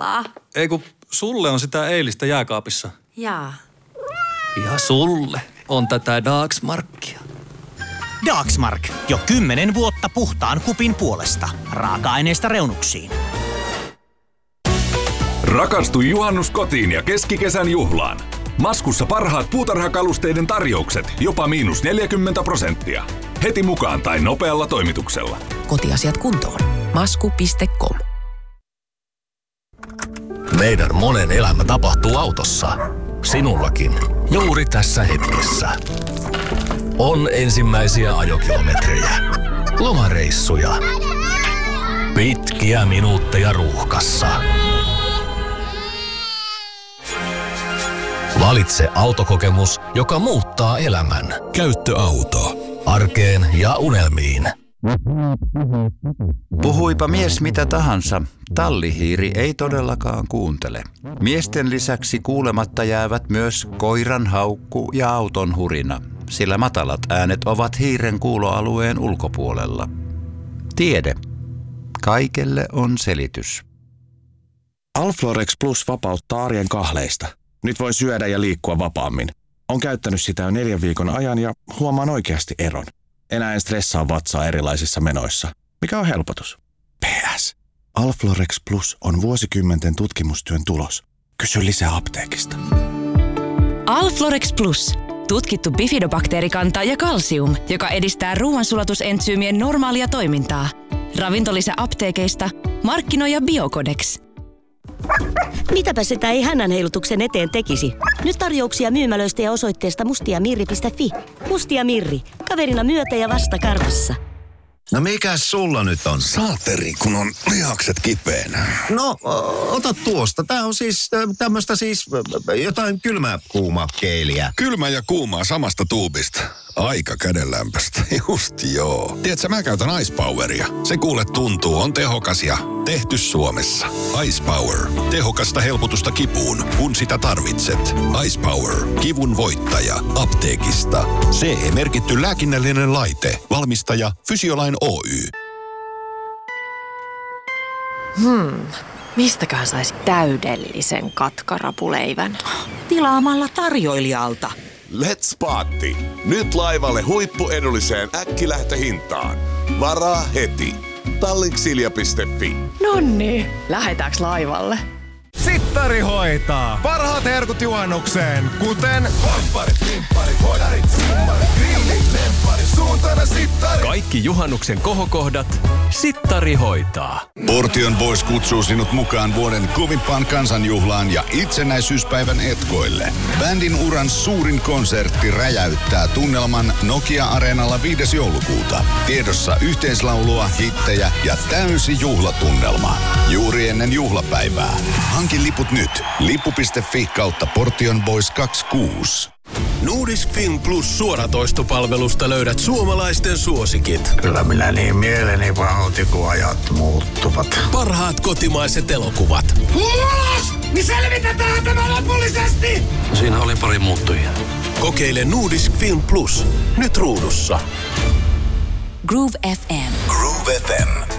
suklaa. Ei kun sulle on sitä eilistä jääkaapissa. Jaa. Ja sulle on tätä Dagsmarkia. Dagsmark. Jo 10 vuotta puhtaan kupin puolesta. Raaka-aineista reunuksiin. Rakastu juhannus kotiin ja keskikesän juhlaan. Maskussa parhaat puutarhakalusteiden tarjoukset, jopa -40%. Heti mukaan tai nopealla toimituksella. Kotiasiat kuntoon. Masku.com. Meidän monen elämä tapahtuu autossa. Sinullakin. Juuri tässä hetkessä. On ensimmäisiä ajokilometrejä. Lomareissuja. Pitkiä minuutteja ruuhkassa. Valitse autokokemus, joka muuttaa elämän. Käyttöauto. Arkeen ja unelmiin. Puhuipa mies mitä tahansa, tallihiiri ei todellakaan kuuntele. Miesten lisäksi kuulematta jäävät myös koiran haukku ja auton hurina, sillä matalat äänet ovat hiiren kuuloalueen ulkopuolella. Tiede. Kaikelle on selitys. Alflorex Plus vapauttaa arjen kahleista. Nyt voi syödä ja liikkua vapaammin. On käyttänyt sitä jo 4 viikon ajan ja huomaan oikeasti eron. Enää en stressaa vatsaa erilaisissa menoissa, mikä on helpotus. PS. Alflorex Plus on vuosikymmenten tutkimustyön tulos. Kysy lisää apteekista. Alflorex Plus. Tutkittu bifidobakteerikanta ja kalsium, joka edistää ruoansulatusentsyymien normaalia toimintaa. Ravintolisä apteekeista. Markkinoija Biocodex. Mitäpä sitä ei hännän heilutuksen eteen tekisi? Nyt tarjouksia myymälöistä ja osoitteesta mustiamirri.fi. Mustia Mirri. Kaverina myötä ja vasta karvassa. No mikäs sulla nyt on? Saateri, kun on lihakset kipeänä. No, ota tuosta. Tää on siis tämmöstä jotain kylmää kuuma keiliä. Kylmä ja kuumaa samasta tuubista. Aika kädenlämpöstä. Just joo. Tiedätkö, mä käytän Ice Poweria. Se kuule tuntuu, on tehokas ja tehty Suomessa. Ice Power. Tehokasta helpotusta kipuun, kun sitä tarvitset. Ice Power. Kivun voittaja. Apteekista. CE-merkitty lääkinnällinen laite. Valmistaja Fysiolain Oy. Mistäköhän saisi täydellisen katkarapuleivän? Tilaamalla tarjoilijalta. Let's Paatti. Nyt laivalle huippuedulliseen äkkilähtöhintaan. Varaa heti. Tallinksilja.fi. Nonni, lähetäänkö laivalle? Sittari hoitaa. Parhaat herkut juhannukseen, kuten pompparit, pimpparit, hodarit, simmarit, grillit, lempparit, suuntana sittari. Kaikki juhannuksen kohokohdat Sittari hoitaa. Portion Boys kutsuu sinut mukaan vuoden kovimpaan kansanjuhlaan ja itsenäisyyspäivän etkoille. Bändin uran suurin konsertti räjäyttää tunnelman Nokia-areenalla 5. joulukuuta. Tiedossa yhteislaulua, hittejä ja täysi juhlatunnelma. Juuri ennen juhlapäivää. Hankin liput nyt. Lippu.fi/Portion Boys 26. Nordisk Film Plus -suoratoistopalvelusta löydät suomalaisten suosikit. Kyllä minä niin mieleni pahoitin, kun ajat muuttuvat. Parhaat kotimaiset elokuvat. Ulos! Niin selvitetään tämä lopullisesti! Siinä oli pari muuttujia. Kokeile Nordisk Film Plus. Nyt ruudussa. Groove FM. Groove FM.